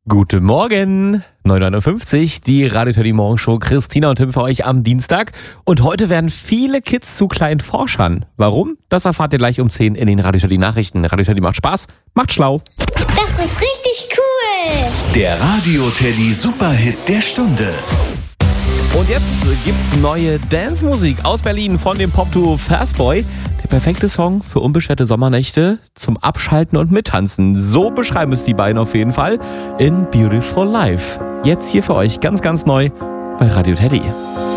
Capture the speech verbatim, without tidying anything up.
Guten Morgen, neun Uhr neunundfünfzig, die Radio Teddy Morgenshow. Christina und Tim für euch am Dienstag. Und heute werden viele Kids zu kleinen Forschern. Warum? Das erfahrt ihr gleich um zehn in den Radio Teddy Nachrichten. Radio Teddy macht Spaß, macht schlau. Das ist richtig cool. Der Radio Teddy Superhit der Stunde. Und jetzt gibt's neue Dance-Musik aus Berlin von dem Pop-Duo Fastboy. Der perfekte Song für unbeschwerte Sommernächte zum Abschalten und Mittanzen. So beschreiben es die beiden auf jeden Fall in Beautiful Life. Jetzt hier für euch ganz, ganz neu bei Radio Teddy.